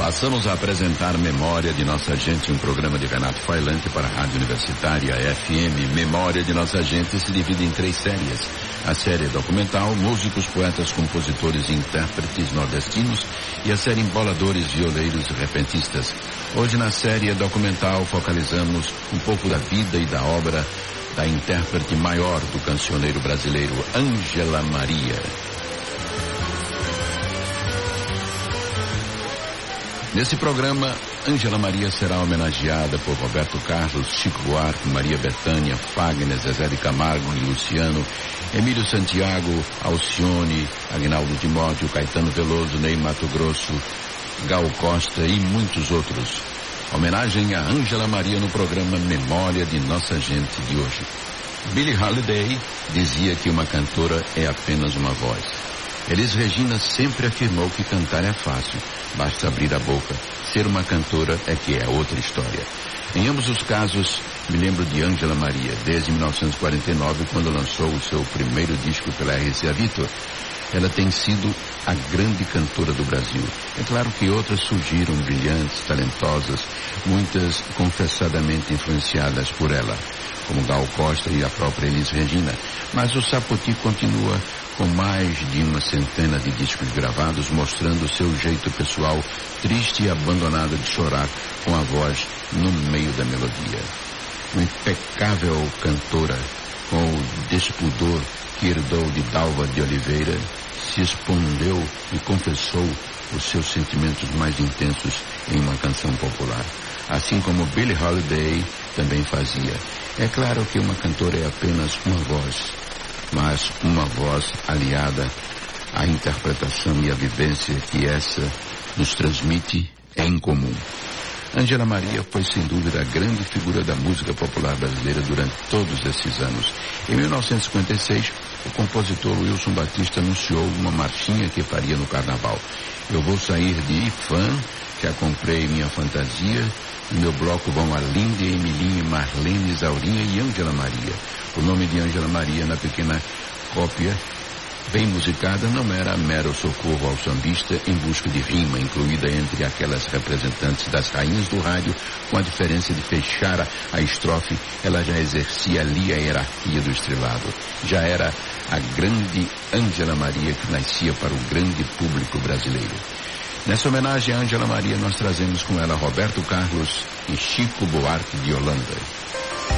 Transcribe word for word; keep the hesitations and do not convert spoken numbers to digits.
Passamos a apresentar Memória de Nossa Gente, um programa de Renato Failante para a Rádio Universitária F M. Memória de Nossa Gente se divide em três séries. A série documental, músicos, poetas, compositores e intérpretes nordestinos, e a série Emboladores, Violeiros e Repentistas. Hoje na série documental focalizamos um pouco da vida e da obra da intérprete maior do cancioneiro brasileiro, Ângela Maria. Nesse programa, Ângela Maria será homenageada por Roberto Carlos, Chico Buarque, Maria Bethânia, Fagner, Zezé de Camargo e Luciano, Emílio Santiago, Alcione, Aguinaldo Timóteo, Caetano Veloso, Ney Matogrosso, Gal Costa e muitos outros. Homenagem a Ângela Maria no programa Memória de Nossa Gente de hoje. Billie Holiday dizia que uma cantora é apenas uma voz. Elis Regina sempre afirmou que cantar é fácil, basta abrir a boca. Ser uma cantora é que é outra história. Em ambos os casos, me lembro de Ângela Maria, desde mil novecentos e quarenta e nove, quando lançou o seu primeiro disco pela R C A Victor. Ela tem sido a grande cantora do Brasil. É claro que outras surgiram brilhantes, talentosas, muitas confessadamente influenciadas por ela, como Gal Costa e a própria Elis Regina. Mas o Sapoti continua com mais de uma centena de discos gravados, mostrando o seu jeito pessoal, triste e abandonada de chorar, com a voz no meio da melodia. Uma impecável cantora, com o despudor que herdou de Dalva de Oliveira, se expondeu e confessou os seus sentimentos mais intensos em uma canção popular, assim como Billie Holiday também fazia. É claro que uma cantora é apenas uma voz, mas uma voz aliada à interpretação e à vivência que essa nos transmite é incomum. Ângela Maria foi sem dúvida a grande figura da música popular brasileira durante todos esses anos. Em mil novecentos e cinquenta e seis, o compositor Wilson Batista anunciou uma marchinha que faria no carnaval. Eu vou sair de fã, já comprei minha fantasia. No meu bloco vão Arlinda, Emilinha, Marlene, Isaurinha e Ângela Maria. O nome de Ângela Maria na pequena cópia, bem musicada, não era mero socorro ao sambista em busca de rima, incluída entre aquelas representantes das rainhas do rádio, com a diferença de fechar a, a estrofe, ela já exercia ali a hierarquia do estrelado. Já era a grande Ângela Maria que nascia para o grande público brasileiro. Nessa homenagem a Ângela Maria, nós trazemos com ela Roberto Carlos e Chico Buarque de Holanda.